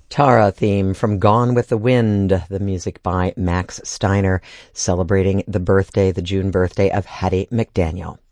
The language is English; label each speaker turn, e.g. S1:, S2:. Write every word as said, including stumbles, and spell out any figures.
S1: Tara theme from Gone with the Wind, the music by Max Steiner, celebrating the birthday, the June birthday of Hattie McDaniel.